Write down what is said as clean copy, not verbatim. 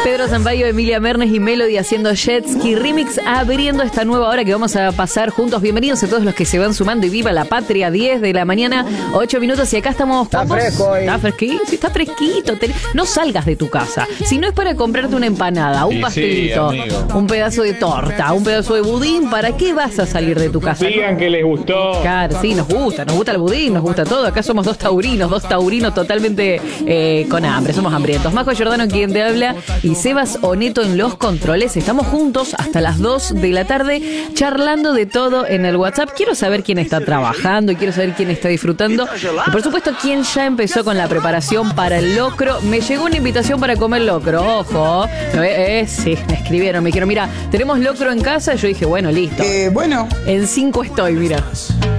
Pedro Sampaio, Emilia Mernes y Melody haciendo Jet Ski Remix, abriendo esta nueva hora que vamos a pasar juntos. Bienvenidos a todos los que se van sumando y viva la patria. 10 de la mañana, 8 minutos y acá estamos. Está fresco hoy. Está fresquito, sí, está fresquito. No salgas de tu casa. Si no es para comprarte una empanada, un pastelito, un pedazo de torta, un pedazo de budín, ¿para qué vas a salir de tu casa? Digan que les gustó. Claro, sí, nos gusta el budín, nos gusta todo. Acá somos dos taurinos totalmente con hambre, somos hambrientos. Majo Giordano quien te habla y Sebas Oneto en los controles. Estamos juntos hasta las 2 de la tarde charlando de todo en el WhatsApp. Quiero saber quién está trabajando y quiero saber quién está disfrutando. Y por supuesto, quién ya empezó con la preparación para el locro. Me llegó una invitación para comer locro, ojo. Sí, me escribieron, me dijeron, mira, tenemos locro en casa. Y yo dije, bueno, listo. Bueno. En 5 estoy, mira.